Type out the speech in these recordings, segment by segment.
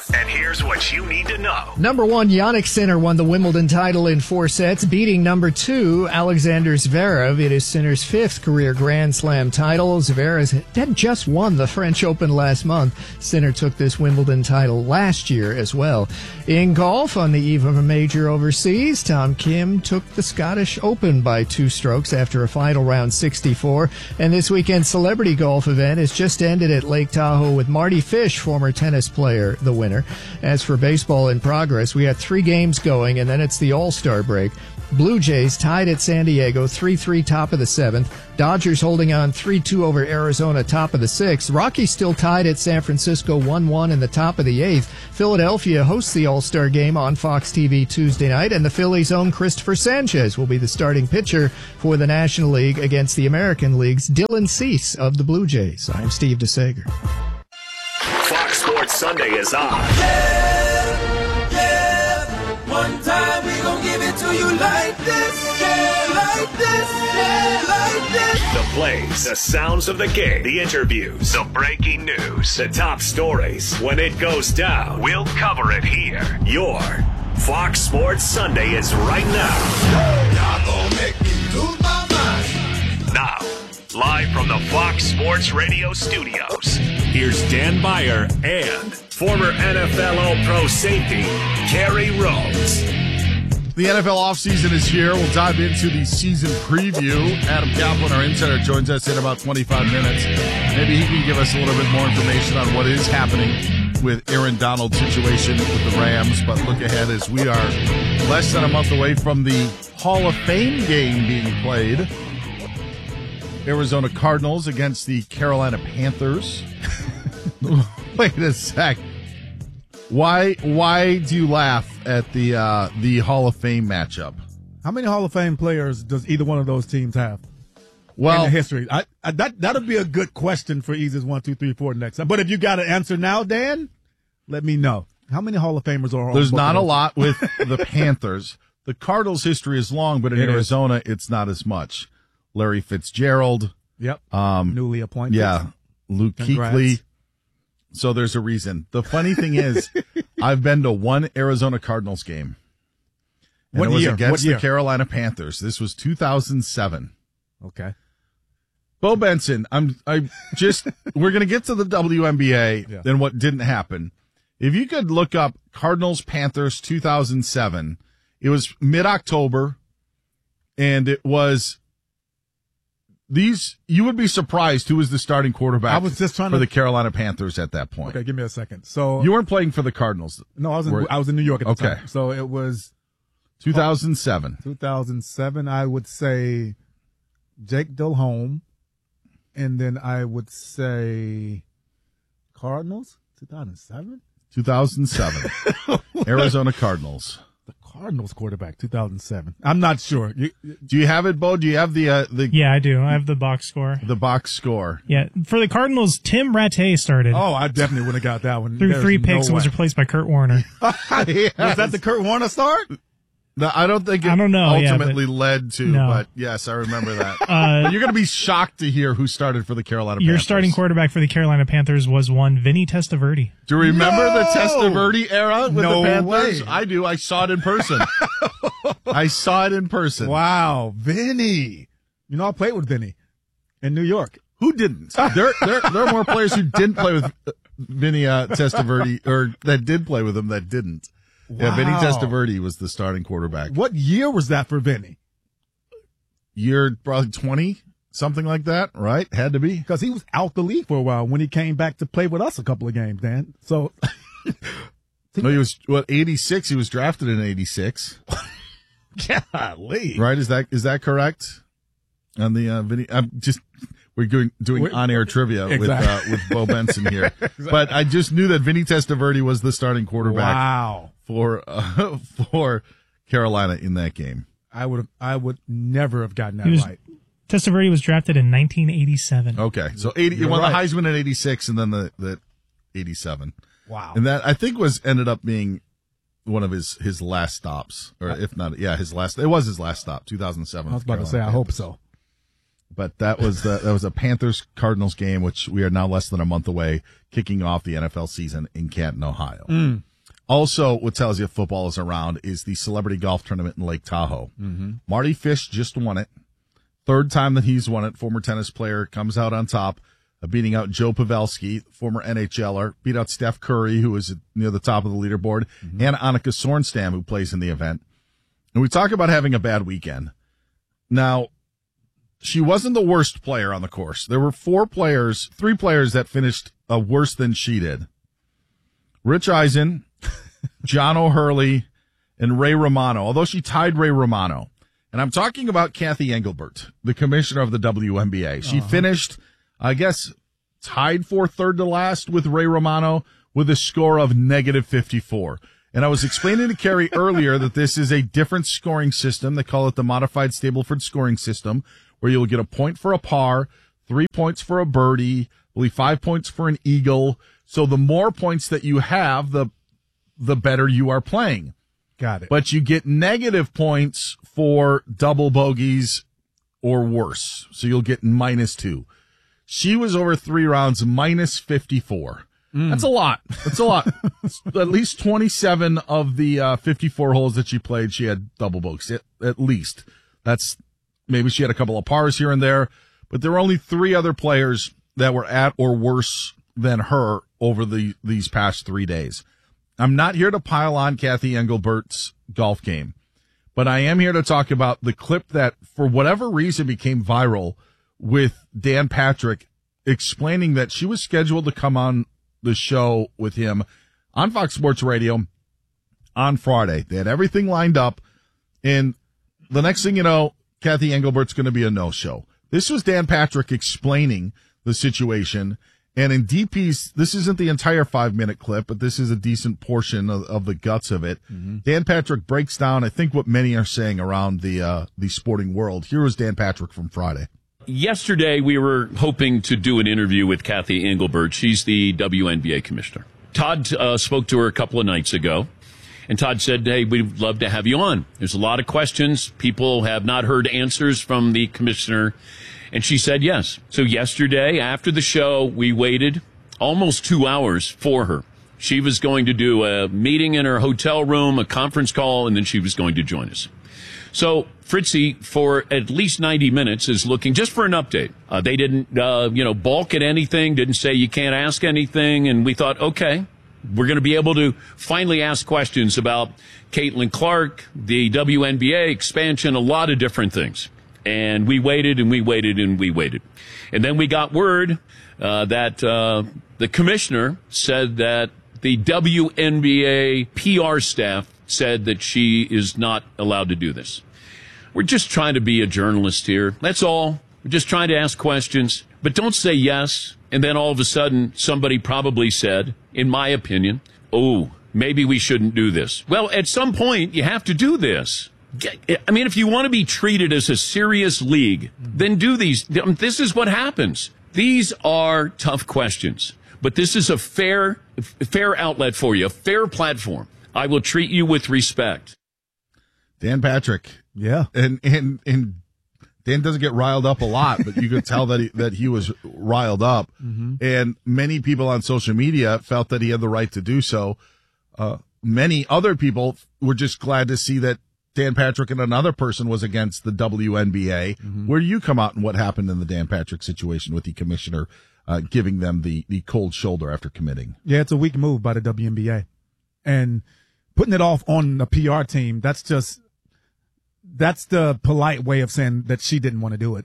And here's what you need to know. Number 1, Jannik Sinner won the Wimbledon title in 4 sets, beating number 2, Alexander Zverev. It is Sinner's 5th career Grand Slam title. Zverev had just won the French Open last month. Sinner took this Wimbledon title last year as well. In golf, on the eve of a major overseas, Tom Kim took the Scottish Open by 2 strokes after a final round 64. And this weekend's celebrity golf event has just ended at Lake Tahoe with Marty Fish, former tennis player, the winner. As for baseball in progress, we have 3 games going, and then it's the All-Star break. Blue Jays tied at San Diego, 3-3 top of the 7th. Dodgers holding on 3-2 over Arizona top of the 6th. Rockies still tied at San Francisco 1-1 in the top of the 8th. Philadelphia hosts the All-Star game on Fox TV Tuesday night, and the Phillies' own Christopher Sanchez will be the starting pitcher for the National League against the American League's Dylan Cease of the Blue Jays. I'm Steve DeSager. Fox Sports Sunday is on. Yeah. One time we gon' give it to you like this. Yeah, like this. Yeah, like this. The plays, the sounds of the game, the interviews, the breaking news, the top stories. When it goes down, we'll cover it here. Your Fox Sports Sunday is right now. Y'all gon' make me lose my mind. Now, live from the Fox Sports Radio studios, here's Dan Beyer and former NFL All-Pro safety, Kerry Rhodes. The NFL offseason is here. We'll dive into the season preview. Adam Kaplan, our insider, joins us in about 25 minutes. Maybe he can give us a little bit more information on what is happening with Aaron Donald's situation with the Rams. But look ahead, as we are less than a month away from the Hall of Fame game being played. Arizona Cardinals against the Carolina Panthers. Wait a sec. Why do you laugh at the Hall of Fame matchup? How many Hall of Fame players does either one of those teams have? Well, in the history, that'll be a good question for Eases 1, 2, 3, 4 next time. But if you got an answer now, Dan, let me know. How many Hall of Famers are on? There's not a lot with the Panthers. The Cardinals' history is long, but in Arizona, it's not as much. Larry Fitzgerald. Yep. Newly appointed. Yeah. Luke Kuechly. So there's a reason. The funny thing is, I've been to one Arizona Cardinals game. And it was against the Carolina Panthers. This was 2007. Okay. Bo Benson, we're going to get to the WNBA and what didn't happen. If you could look up Cardinals Panthers 2007, it was mid-October, and it was you would be surprised who was the starting quarterback I was just trying for the Carolina Panthers at that point. Okay, give me a second. So you weren't playing for the Cardinals. No, I was in New York at the time. So it was 2007. 2007, I would say Jake Delhomme, and then I would say Cardinals 2007. 2007. Arizona Cardinals. The Cardinals quarterback 2007. I'm not sure. Do you have it, Bo? Do you have the? Yeah, I do. I have the box score. The box score. Yeah, for the Cardinals, Tim Rattay started. Oh, I definitely would have got that one. Threw 3 picks and was replaced by Kurt Warner. Yes. Was that the Kurt Warner start? No, I don't think it ultimately led to, but yes, I remember that. You're going to be shocked to hear who started for the Carolina Panthers. Your starting quarterback for the Carolina Panthers was one Vinny Testaverde. Do you remember the Testaverde era with the Panthers? Way. I do. I saw it in person. Wow, Vinny. You know, I played with Vinny in New York. Who didn't? There are more players who didn't play with Vinny Testaverde, or that did play with him that didn't. Wow. Yeah, Vinny Testaverde was the starting quarterback. What year was that for Vinny? Year probably 20, something like that, right? Had to be. Because he was out the league for a while when he came back to play with us a couple of games, Dan. So, no, he was 86. He was drafted in 86. Golly, right? Is that correct? On the Vinny, we're doing on-air trivia with Bo Benson here, exactly. But I just knew that Vinny Testaverde was the starting quarterback. Wow. For Carolina in that game. I would never have gotten that right. Testaverde was drafted in 1987. Okay, so he won the Heisman in 86, and then the 87. Wow, and that I think ended up being one of his last stops, or if not, his last. It was his last stop, 2007. I was about to say, I hope so. But that was a Panthers-Cardinals game, which we are now less than a month away, kicking off the NFL season in Canton, Ohio. Also, what tells you football is around is the celebrity golf tournament in Lake Tahoe. Marty Fish just won it. Third time that he's won it. Former tennis player comes out on top, beating out Joe Pavelski, former NHLer, beat out Steph Curry, who is near the top of the leaderboard, and Annika Sorenstam, who plays in the event. And we talk about having a bad weekend. Now, she wasn't the worst player on the course. There were three players that finished worse than she did. Rich Eisen, John O'Hurley, and Ray Romano, although she tied Ray Romano. And I'm talking about Kathy Engelbert, the commissioner of the WNBA. She finished, I guess, tied for third to last with Ray Romano with a score of -54. And I was explaining to Carrie earlier that this is a different scoring system. They call it the modified Stableford scoring system, where you'll get a point for a par, 3 points for a birdie, I believe 5 points for an eagle. So the more points that you have, the better you are playing. Got it. But you get negative points for double bogeys or worse. So you'll get -2. She was over 3 rounds, -54. That's a lot. That's a lot. At least 27 of the 54 holes that she played, she had double bogeys. At least. Maybe she had a couple of pars here and there, but there were only 3 other players that were at or worse than her over these past 3 days. I'm not here to pile on Kathy Engelbert's golf game, but I am here to talk about the clip that, for whatever reason, became viral with Dan Patrick explaining that she was scheduled to come on the show with him on Fox Sports Radio on Friday. They had everything lined up, and the next thing you know, Kathy Engelbert's going to be a no-show. This was Dan Patrick explaining the situation, and in DP's, this isn't the entire 5-minute clip, but this is a decent portion of the guts of it. Dan Patrick breaks down, I think, what many are saying around the sporting world. Here was Dan Patrick from Friday. Yesterday, we were hoping to do an interview with Kathy Engelbert. She's the WNBA commissioner. Todd spoke to her a couple of nights ago. And Todd said, hey, we'd love to have you on. There's a lot of questions. People have not heard answers from the commissioner. And she said yes. So yesterday, after the show, we waited almost 2 hours for her. She was going to do a meeting in her hotel room, a conference call, and then she was going to join us. So Fritzy, for at least 90 minutes, is looking just for an update. They didn't, balk at anything, didn't say you can't ask anything. And we thought, okay, we're going to be able to finally ask questions about Caitlin Clark, the WNBA expansion, a lot of different things. And we waited and we waited and we waited. And then we got word that the commissioner said that the WNBA PR staff said that she is not allowed to do this. We're just trying to be a journalist here. That's all. We're just trying to ask questions. But don't say yes, and then all of a sudden somebody probably said, in my opinion, oh, maybe we shouldn't do this. Well, at some point, you have to do this. I mean, if you want to be treated as a serious league, then do these. This is what happens. These are tough questions, but this is a fair outlet for you, a fair platform. I will treat you with respect. Dan Patrick. Yeah. And Dan doesn't get riled up a lot, but you could tell that he was riled up. And many people on social media felt that he had the right to do so. Many other people were just glad to see that Dan Patrick and another person was against the WNBA. Where do you come out and what happened in the Dan Patrick situation with the commissioner giving them the cold shoulder after committing? Yeah, it's a weak move by the WNBA. And putting it off on the PR team, that's the polite way of saying that she didn't want to do it.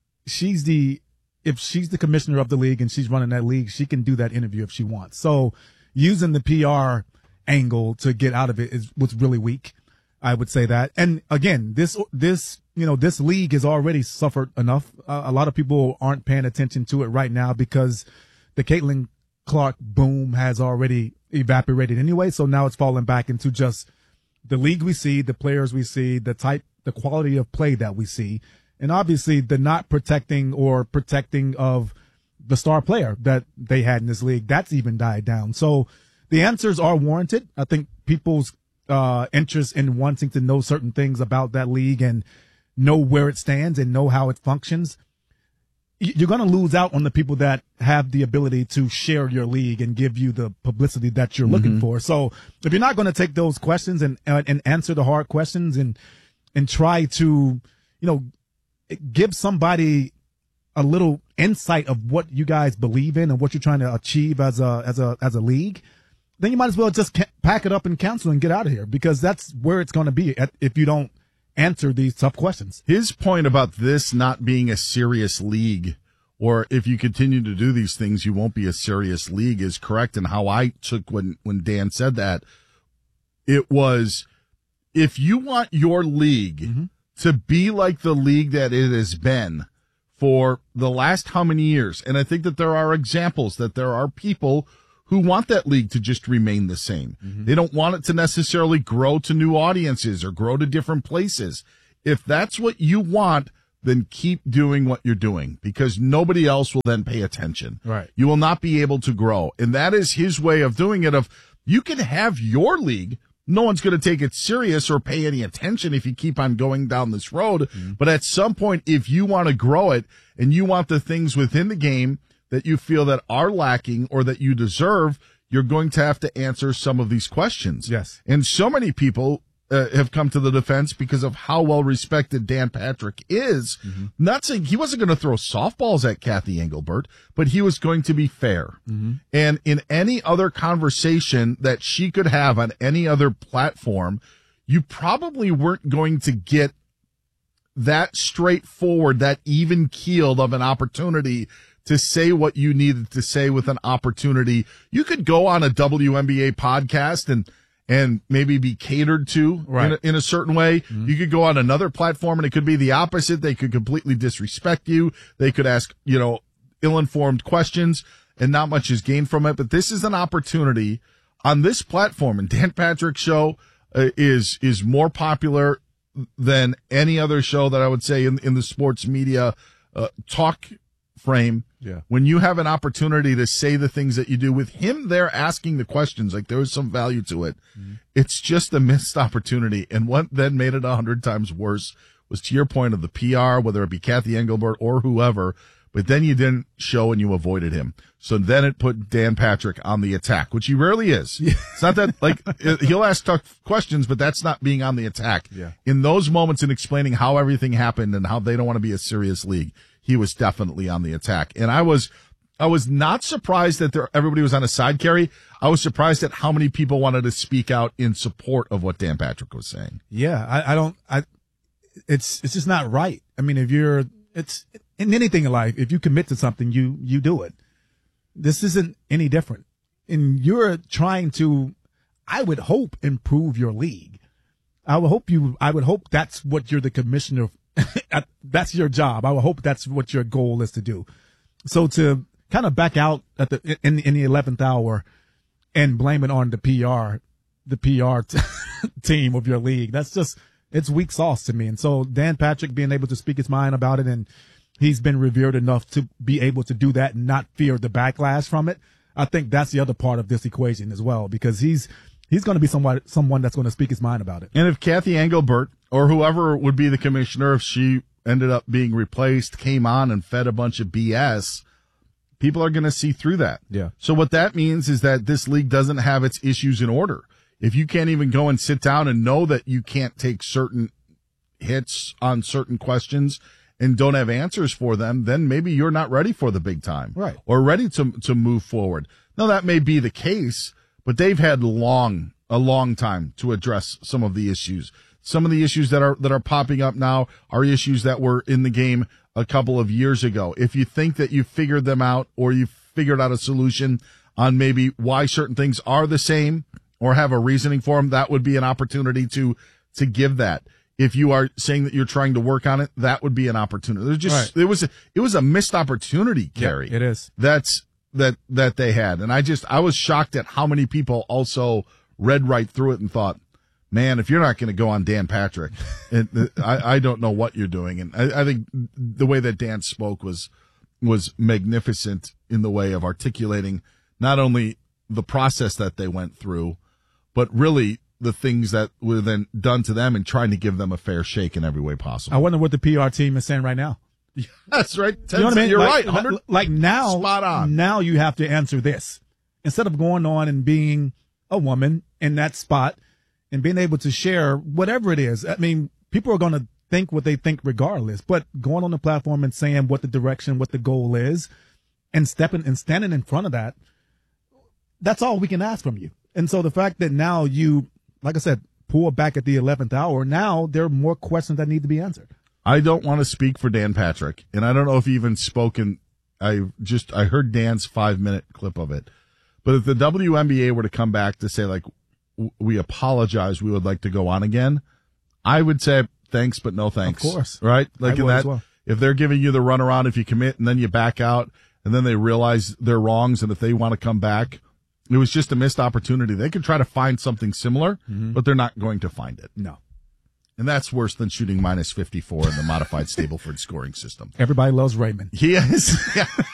If she's the commissioner of the league and she's running that league, she can do that interview if she wants. So using the PR angle to get out of it was really weak. I would say that. And again, this league has already suffered enough. A lot of people aren't paying attention to it right now because the Caitlin Clark boom has already evaporated anyway. So now it's falling back into just the league we see, the players we see, the quality of play that we see. And obviously the not protecting of the star player that they had in this league, that's even died down. So the answers are warranted. I think people's interest in wanting to know certain things about that league and know where it stands and know how it functions you're going to lose out on the people that have the ability to share your league and give you the publicity that you're looking for. So if you're not going to take those questions and answer the hard questions and try to, give somebody a little insight of what you guys believe in and what you're trying to achieve as a league, then you might as well just pack it up and cancel and get out of here, because that's where it's going to be if you don't answer these tough questions. His point about this not being a serious league, or if you continue to do these things, you won't be a serious league, is correct. And how I took when Dan said that, it was, if you want your league to be like the league that it has been for the last how many years, and I think that there are examples that there are people who want that league to just remain the same. They don't want it to necessarily grow to new audiences or grow to different places. If that's what you want, then keep doing what you're doing, because nobody else will then pay attention. Right. You will not be able to grow. And that is his way of doing it. Of, you can have your league. No one's going to take it serious or pay any attention if you keep on going down this road. But at some point, if you want to grow it and you want the things within the game that you feel that are lacking or that you deserve, you're going to have to answer some of these questions. Yes. And so many people have come to the defense because of how well respected Dan Patrick is. Not saying he wasn't going to throw softballs at Kathy Engelbert, but he was going to be fair. And in any other conversation that she could have on any other platform, you probably weren't going to get that straightforward, that even keeled of an opportunity to say what you needed to say with an opportunity. You could go on a WNBA podcast and maybe be catered to in a certain way. You could go on another platform and it could be the opposite. They could completely disrespect you. They could ask, ill-informed questions and not much is gained from it. But this is an opportunity on this platform, and Dan Patrick's show is more popular than any other show that I would say in the sports media talk frame. Yeah. When you have an opportunity to say the things that you do, with him there asking the questions, like there was some value to it. It's just a missed opportunity. And what then made it 100 times worse was, to your point, of the PR, whether it be Kathy Engelbert or whoever, but then you didn't show and you avoided him. So then it put Dan Patrick on the attack, which he rarely is. It's not that, like, he'll ask tough questions, but that's not being on the attack. Yeah. In those moments, in explaining how everything happened and how they don't want to be a serious league, he was definitely on the attack. And I was not surprised that everybody was on his side, Kerry. I was surprised at how many people wanted to speak out in support of what Dan Patrick was saying. Yeah. It's just not right. I mean, it's in anything in life, if you commit to something, you do it. This isn't any different. And you're trying to, I would hope, improve your league. I would hope that's what you're the commissioner. That's your job. I would hope that's what your goal is to do. So to kind of back out in the 11th hour and blame it on the PR team of your league, it's weak sauce to me. And so Dan Patrick being able to speak his mind about it, and he's been revered enough to be able to do that and not fear the backlash from it. I think that's the other part of this equation as well, because he's going to be someone that's going to speak his mind about it. And if Kathy Engelbert or whoever would be the commissioner, if she ended up being replaced, came on and fed a bunch of BS, people are going to see through that. Yeah. So what that means is that this league doesn't have its issues in order. If you can't even go and sit down and know that you can't take certain hits on certain questions and don't have answers for them, then maybe you're not ready for the big time. Right. Or ready to move forward. Now, that may be the case, but they've had a long time to address some of the issues. Some of the issues that are popping up now are issues that were in the game a couple of years ago. If you think that you figured them out, or you figured out a solution on maybe why certain things are the same or have a reasoning for them, that would be an opportunity to give that. If you are saying that you're trying to work on it, that would be an opportunity. It was a missed opportunity, Kerry. Yeah, it is. That they had. And I was shocked at how many people also read right through it and thought, man, if you're not going to go on Dan Patrick, I don't know what you're doing. And I think the way that Dan spoke was magnificent in the way of articulating not only the process that they went through, but really the things that were then done to them and trying to give them a fair shake in every way possible. I wonder what the PR team is saying right now. That's right. You know what I mean? You're like, right. Like now, Spot on. Now you have to answer this instead of going on and being a woman in that spot and being able to share whatever it is. I mean, people are going to think what they think regardless, but going on the platform and saying what the direction, what the goal is, and standing in front of that, that's all we can ask from you. And so the fact that now you, like I said, pull back at the 11th hour, now there are more questions that need to be answered. I don't want to speak for Dan Patrick, and I don't know if he even spoken. I heard Dan's 5-minute clip of it. But if the WNBA were to come back to say, like, we apologize, we would like to go on again, I would say thanks, but no thanks. Of course. Right? Like in that, as well. If they're giving you the runaround, if you commit and then you back out and then they realize their wrongs, and if they want to come back, it was just a missed opportunity. They could try to find something similar, but they're not going to find it. No. And that's worse than shooting -54 in the modified Stableford scoring system. Everybody loves Raymond. He is.